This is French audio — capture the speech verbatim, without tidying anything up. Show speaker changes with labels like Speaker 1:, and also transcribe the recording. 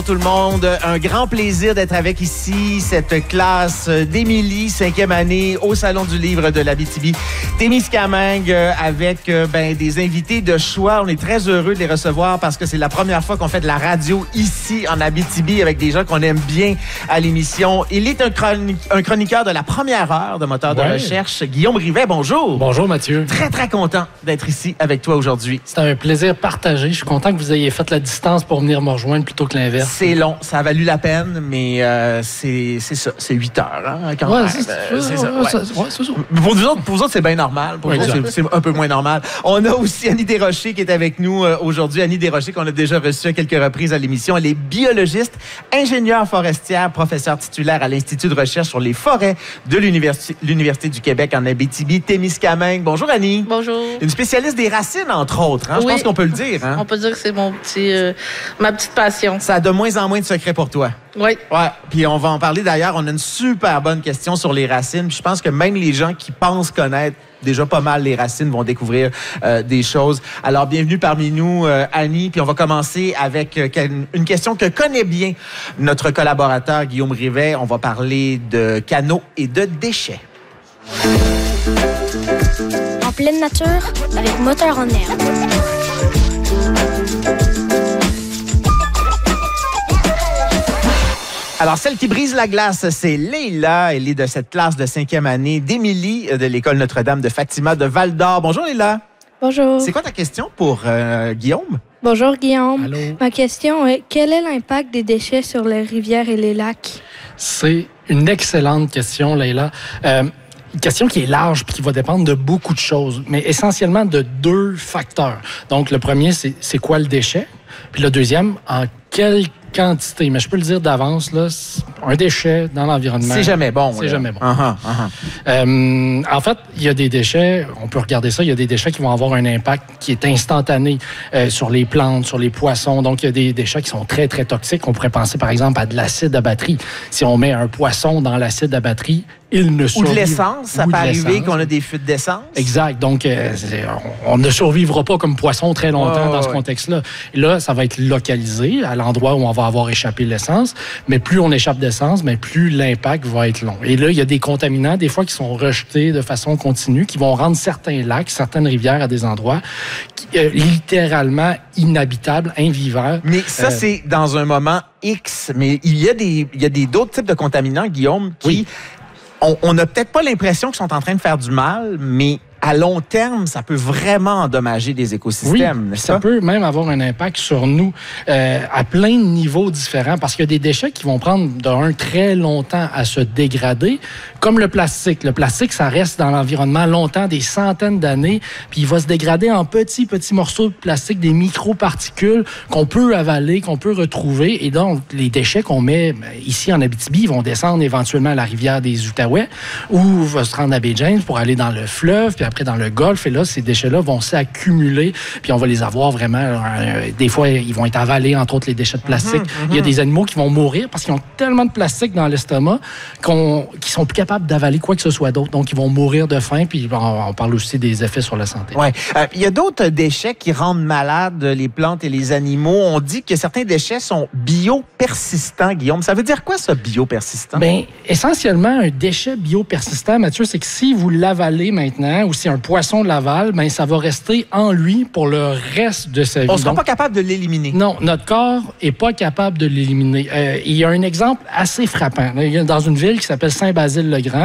Speaker 1: Tout le monde, un grand plaisir d'être avec ici cette classe d'Émilie, cinquième année au Salon du Livre de l'Abitibi-Témiscamingue avec ben, des invités de choix. On est très heureux de les recevoir parce que c'est la première fois qu'on fait de la radio ici en Abitibi avec des gens qu'on aime bien à l'émission. Il est un, chroni- un chroniqueur de la première heure de Moteur de ouais. recherche. Guillaume Rivet, bonjour.
Speaker 2: Bonjour Mathieu.
Speaker 1: Très, très content d'être ici avec toi aujourd'hui.
Speaker 2: C'est un plaisir partagé. Je suis content que vous ayez fait la distance pour venir me rejoindre plutôt que l'inverse.
Speaker 1: C'est long, ça a valu la peine, mais euh, c'est, c'est ça, c'est huit heures, hein, quand
Speaker 2: ouais,
Speaker 1: même.
Speaker 2: C'est,
Speaker 1: euh, c'est
Speaker 2: ouais,
Speaker 1: ça, ouais.
Speaker 2: ça, ouais, c'est ça.
Speaker 1: Pour vous autres, pour vous autres, c'est bien normal. Pour ouais, vous autres, c'est, c'est un peu moins normal. On a aussi Annie Desrochers qui est avec nous euh, aujourd'hui. Annie Desrochers qu'on a déjà reçue à quelques reprises à l'émission. Elle est biologiste, ingénieure forestière, professeure titulaire à l'Institut de recherche sur les forêts de l'Université, l'Université du Québec en Abitibi-Témiscamingue. Bonjour Annie.
Speaker 3: Bonjour.
Speaker 1: Une spécialiste des racines, entre autres. Hein? Oui. Je pense qu'on peut le dire. Hein?
Speaker 3: On peut dire que c'est mon petit, euh, ma petite passion.
Speaker 1: Ça a de moins en moins de secrets pour toi.
Speaker 3: Oui.
Speaker 1: Ouais. Puis on va en parler d'ailleurs. On a une super bonne question sur les racines. Puis je pense que même les gens qui pensent connaître déjà pas mal les racines vont découvrir euh, des choses. Alors, bienvenue parmi nous, euh, Annie. Puis on va commencer avec euh, une question que connaît bien notre collaborateur Guillaume Rivet. On va parler de canaux et de déchets.
Speaker 4: En pleine nature, avec moteur en herbe.
Speaker 1: Alors, celle qui brise la glace, c'est Leila. Elle est de cette classe de cinquième année d'Émilie de l'École Notre-Dame de Fatima de Val-d'Or. Bonjour, Leila.
Speaker 4: Bonjour.
Speaker 1: C'est quoi ta question pour euh, Guillaume?
Speaker 4: Bonjour, Guillaume.
Speaker 2: Allô.
Speaker 4: Ma question est, quel est l'impact des déchets sur les rivières et les lacs?
Speaker 2: C'est une excellente question, Leila. Euh, Une question qui est large et qui va dépendre de beaucoup de choses, mais essentiellement de deux facteurs. Donc, le premier, c'est, c'est quoi le déchet? Puis le deuxième, en quelle quantité? Mais je peux le dire d'avance, là, un déchet dans l'environnement...
Speaker 1: C'est jamais bon.
Speaker 2: C'est
Speaker 1: là.
Speaker 2: jamais bon.
Speaker 1: Uh-huh, uh-huh.
Speaker 2: Euh, en fait, il y a des déchets, on peut regarder ça, il y a des déchets qui vont avoir un impact qui est instantané euh, sur les plantes, sur les poissons. Donc, il y a des déchets qui sont très, très toxiques. On pourrait penser, par exemple, à de l'acide à batterie. Si on met un poisson dans l'acide à batterie, il ne survivra...
Speaker 1: Ou de l'essence, ça peut arriver qu'on a des fuites d'essence.
Speaker 2: Exact. Donc, euh, on, on ne survivra pas comme poisson très longtemps oh, dans ce ouais. contexte-là. Et là, ça va être localisé à l'endroit où on va avoir échappé l'essence. Mais plus on échappe d'essence, mais plus l'impact va être long. Et là, il y a des contaminants, des fois, qui sont rejetés de façon continue, qui vont rendre certains lacs, certaines rivières à des endroits qui, euh, littéralement inhabitables, invivants.
Speaker 1: Mais ça, euh, c'est dans un moment X. Mais il y a des, il y a des d'autres types de contaminants, Guillaume, qui... Oui. On n'a peut-être pas l'impression qu'ils sont en train de faire du mal, mais à long terme, ça peut vraiment endommager des écosystèmes.
Speaker 2: Oui, ça peut même avoir un impact sur nous euh, à plein de niveaux différents, parce qu'il y a des déchets qui vont prendre d'un très longtemps à se dégrader, comme le plastique. Le plastique, ça reste dans l'environnement longtemps, des centaines d'années, puis il va se dégrader en petits, petits morceaux de plastique, des microparticules qu'on peut avaler, qu'on peut retrouver. Et donc, les déchets qu'on met ici en Abitibi, ils vont descendre éventuellement à la rivière des Outaouais, ou vont se rendre à Baie-James pour aller dans le fleuve, puis après dans le golfe, et là, ces déchets-là vont s'accumuler, puis on va les avoir vraiment... Euh, des fois, ils vont être avalés, entre autres les déchets de plastique. Mm-hmm, mm-hmm. Il y a des animaux qui vont mourir parce qu'ils ont tellement de plastique dans l'estomac qu'on, qu'ils sont plus capables d'avaler quoi que ce soit d'autre. Donc, ils vont mourir de faim, puis on, on parle aussi des effets sur la santé.
Speaker 1: Oui. Euh, il y a d'autres déchets qui rendent malades les plantes et les animaux. On dit que certains déchets sont biopersistants, Guillaume. Ça veut dire quoi, ça, biopersistant?
Speaker 2: Bien, essentiellement, un déchet biopersistant, Mathieu, c'est que si vous l'avalez maintenant, ou si un poisson l'avale, ben ça va rester en lui pour le reste de sa vie.
Speaker 1: On ne sera
Speaker 2: Donc,
Speaker 1: pas capable de l'éliminer.
Speaker 2: Non, notre corps n'est pas capable de l'éliminer. Euh, il y a un exemple assez frappant. Dans une ville qui s'appelle Saint-Basile-le-Grand,